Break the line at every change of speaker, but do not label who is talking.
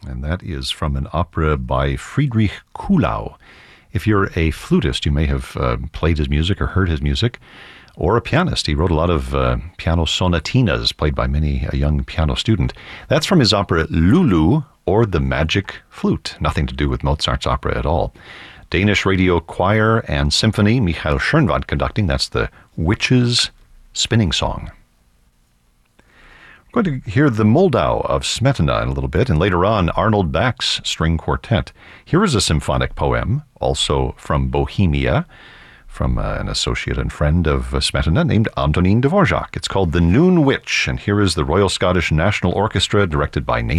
and that is from an opera by Friedrich Kuhlau. If you're a flutist, you may have played his music or heard his music, or a pianist. He wrote a lot of piano sonatinas played by a young piano student. That's from his opera Lulu, or The Magic Flute. Nothing to do with Mozart's opera at all. Danish Radio Choir and Symphony, Michael Schönwald conducting. That's the Witches' Spinning Song. We're going to hear the Moldau of Smetana in a little bit, and later on, Arnold Bach's String Quartet. Here is a symphonic poem, also from Bohemia, from an associate and friend of Smetana named Antonín Dvořák. It's called The Noon Witch, and here is the Royal Scottish National Orchestra, directed by